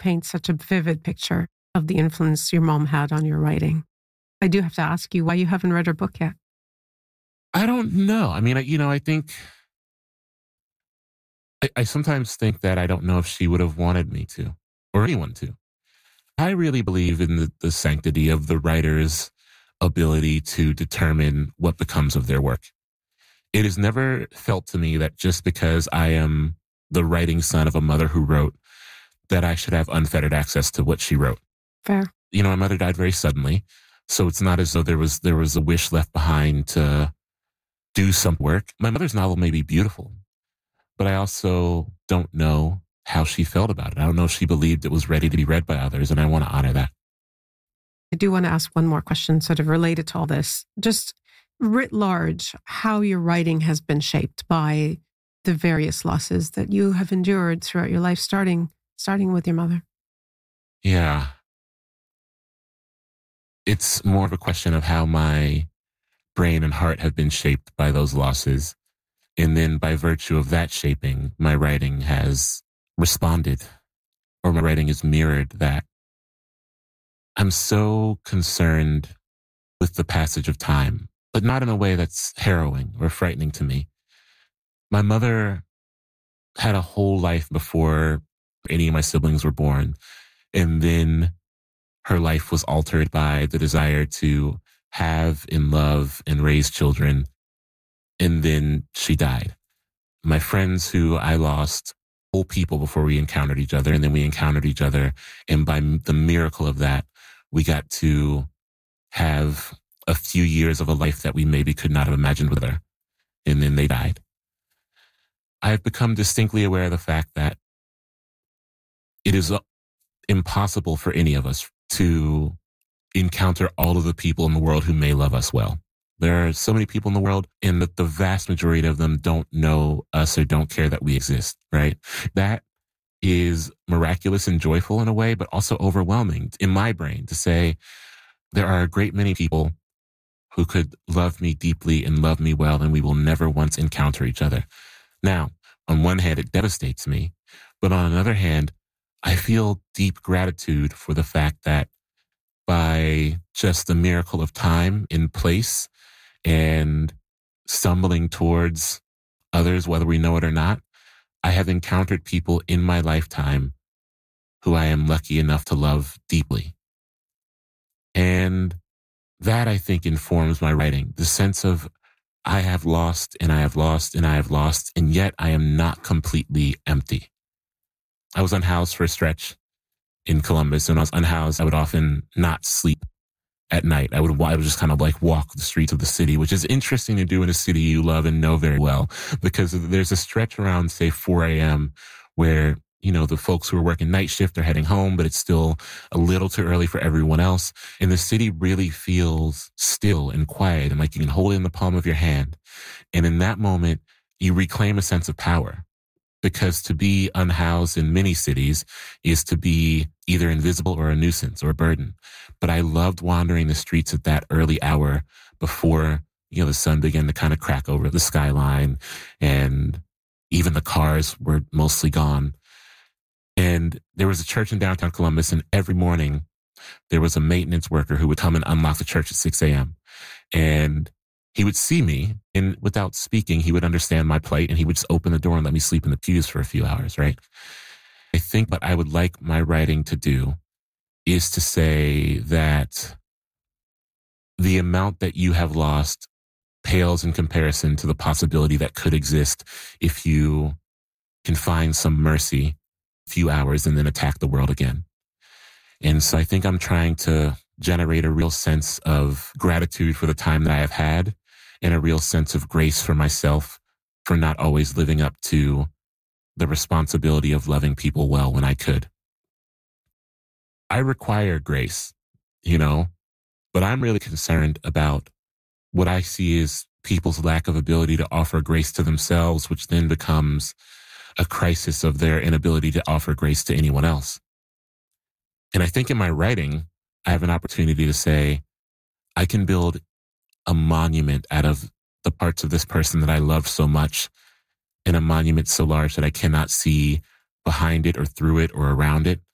paint such a vivid picture of the influence your mom had on your writing. I do have to ask you why you haven't read her book yet. I don't know. I mean, I think I sometimes think that I don't know if she would have wanted me to or anyone to. I really believe in the sanctity of the writer's ability to determine what becomes of their work. It has never felt to me that just because I am the writing son of a mother who wrote, that I should have unfettered access to what she wrote. Fair. My mother died very suddenly, so it's not as though there was a wish left behind to do some work. My mother's novel may be beautiful, but I also don't know how she felt about it. I don't know if she believed it was ready to be read by others, and I want to honor that. I do want to ask one more question sort of related to all this. Just writ large, how your writing has been shaped by the various losses that you have endured throughout your life, starting with your mother. Yeah. It's more of a question of how my brain and heart have been shaped by those losses. And then by virtue of that shaping, my writing has responded, or my writing has mirrored that. I'm so concerned with the passage of time, but not in a way that's harrowing or frightening to me. My mother had a whole life before any of my siblings were born. And then her life was altered by the desire to have and love and raise children. And then she died. My friends who I lost, whole people before we encountered each other, and then we encountered each other. And by the miracle of that, we got to have a few years of a life that we maybe could not have imagined with her. And then they died. I've become distinctly aware of the fact that it is impossible for any of us to encounter all of the people in the world who may love us well. There are so many people in the world, and that the vast majority of them don't know us or don't care that we exist, right? That is miraculous and joyful in a way, but also overwhelming in my brain to say there are a great many people who could love me deeply and love me well, and we will never once encounter each other. Now, on one hand, it devastates me, but on another hand, I feel deep gratitude for the fact that by just the miracle of time in place and stumbling towards others, whether we know it or not, I have encountered people in my lifetime who I am lucky enough to love deeply. And that, I think, informs my writing. The sense of I have lost and I have lost and I have lost, and yet I am not completely empty. I was unhoused for a stretch in Columbus, and when I was unhoused, I would often not sleep at night. I would just kind of like walk the streets of the city, which is interesting to do in a city you love and know very well, because there's a stretch around, say, 4 a.m. where, the folks who are working night shift are heading home, but it's still a little too early for everyone else. And the city really feels still and quiet and like you can hold it in the palm of your hand. And in that moment, you reclaim a sense of power, because to be unhoused in many cities is to be either invisible or a nuisance or a burden. But I loved wandering the streets at that early hour before, the sun began to kind of crack over the skyline and even the cars were mostly gone. And there was a church in downtown Columbus, and every morning there was a maintenance worker who would come and unlock the church at 6 a.m. And he would see me, and without speaking, he would understand my plight, and he would just open the door and let me sleep in the pews for a few hours, right? I think what I would like my writing to do is to say that the amount that you have lost pales in comparison to the possibility that could exist if you can find some mercy a few hours and then attack the world again. And so I think I'm trying to generate a real sense of gratitude for the time that I have had, and a real sense of grace for myself for not always living up to the responsibility of loving people well when I could. I require grace, but I'm really concerned about what I see as people's lack of ability to offer grace to themselves, which then becomes a crisis of their inability to offer grace to anyone else. And I think in my writing, I have an opportunity to say, I can build a monument out of the parts of this person that I love so much, and a monument so large that I cannot see behind it or through it or around it.